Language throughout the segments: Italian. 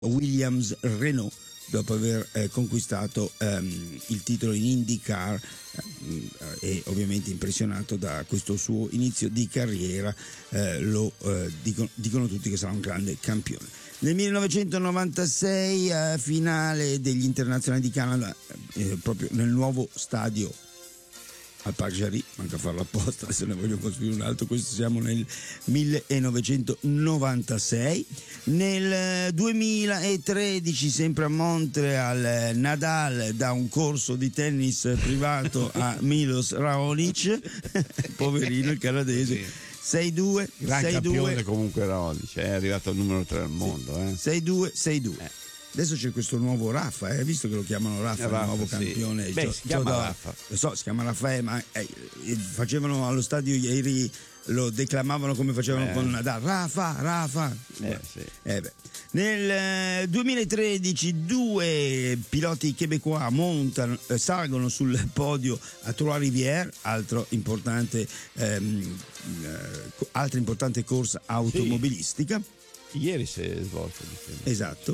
Williams Renault, dopo aver conquistato il titolo in IndyCar, e ovviamente impressionato da questo suo inizio di carriera, dicono tutti che sarà un grande campione. Nel 1996 finale degli internazionali di Canada, proprio nel nuovo stadio al Parc Jarry, manca a farlo apposta, adesso ne voglio costruire un altro. Questo siamo nel 1996. Nel 2013, sempre a Montreal, Nadal dà un corso di tennis privato a Milos Raonic, poverino il canadese. 6-2, gran 6-2. Campione comunque Raonic, è arrivato al numero 3 al mondo. 6-2. Adesso c'è questo nuovo Rafa, visto che lo chiamano Rafa, il nuovo campione. Sì. Beh, si chiama Rafa. Lo so, si chiama Raffaele, ma facevano allo stadio ieri, lo declamavano come facevano con Nadal. Rafa. Sì. Nel 2013 due piloti québécois salgono sul podio a Trois-Rivières, altra importante corsa automobilistica. Ieri si è svolto. Esatto.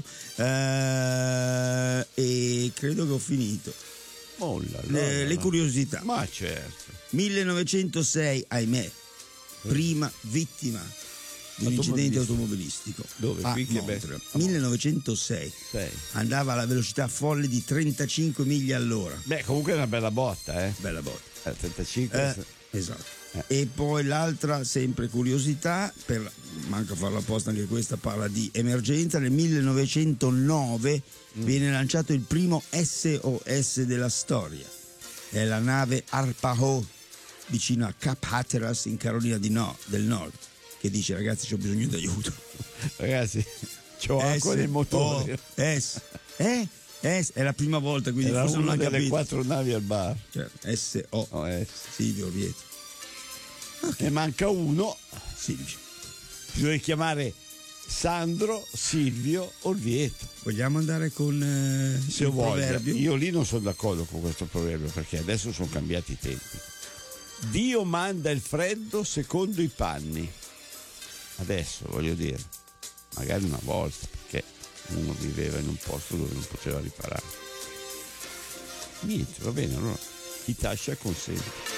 E credo che ho finito. Le curiosità. Ma certo. 1906, ahimè, prima vittima di un incidente automobilistico. Dove? A Montreal. 1906. Andava alla velocità folle di 35 miglia all'ora. Beh, comunque è una bella botta, Bella botta. 35. Esatto. E poi l'altra sempre curiosità, manca a farlo apposta, anche questa parla di emergenza. Nel 1909 viene lanciato il primo SOS della storia. È la nave Arapahoe vicino a Cap Hatteras in Carolina del Nord, che dice: ragazzi, c'ho bisogno di aiuto. Ragazzi, c'ho acqua nel motore. È la prima volta, quindi era forse una non ha delle capito. 4 navi al bar. SOS Silvio Orvieto. Ne manca uno. Silvio. Bisogna chiamare Sandro Silvio Orvieto. Vogliamo andare con se il voglia. proverbio? Io lì non sono d'accordo con questo proverbio, perché adesso sono cambiati i tempi. Dio manda il freddo secondo i panni. Adesso, voglio dire, magari una volta, perché uno viveva in un posto dove non poteva riparare. Niente, va bene, allora chi tascia consente.